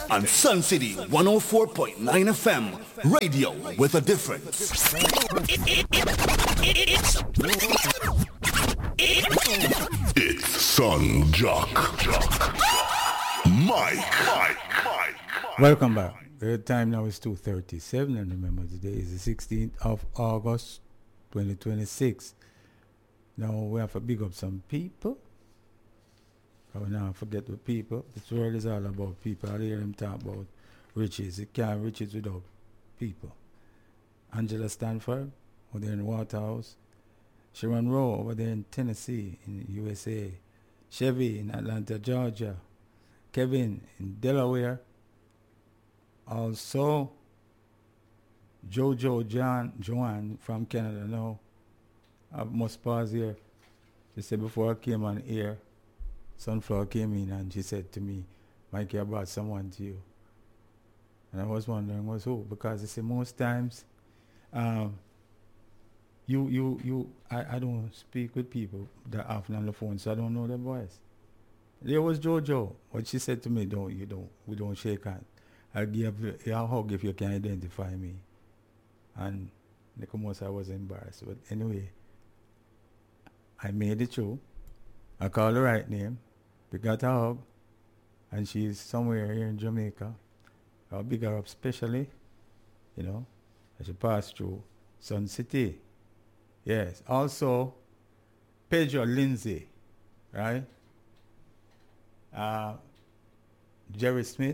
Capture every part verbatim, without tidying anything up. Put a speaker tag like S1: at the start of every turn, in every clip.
S1: on Sun City one oh four point nine F M, radio with a difference. It's Sun Jock. Mike. Mike. Mike.
S2: Welcome back. The time now is two thirty-seven, and remember today is the sixteenth of August twenty twenty-six. Now we have to big up some people. I will not forget the people. This world is all about people. I hear them talk about riches. It can't riches without people. Angela Stanford over there in Waterhouse. Sharon Rowe over there in Tennessee in U S A. Chevy in Atlanta, Georgia. Kevin in Delaware. Also, Jojo John Joanne from Canada. Now, I must pause here. She said before I came on air, Sunflower came in and she said to me, Mikey, I brought someone to you. And I was wondering, was who? Because they say most times, um, you, you, you, I, I don't speak with people that often on the phone, so I don't know their voice. There was Jojo. What she said to me, don't, you don't, we don't shake hands. I'll give you a hug if you can identify me. And like almost I was embarrassed. But anyway, I made it through. I called the right name. We got a hug. And she's somewhere here in Jamaica. I'll big her up specially, you know, as she passed through Sun City. Yes. Also, Pedro Lindsay, right? Uh, Jerry Smith.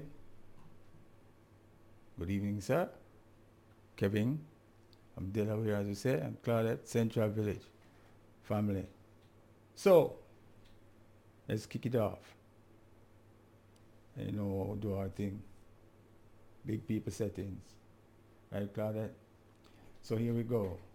S2: Good evening, sir. Kevin, from Delaware, as you say, and Claudette, Central Village family. So, let's kick it off. You know, do our thing. Big people settings. Right, Claudette? So here we go.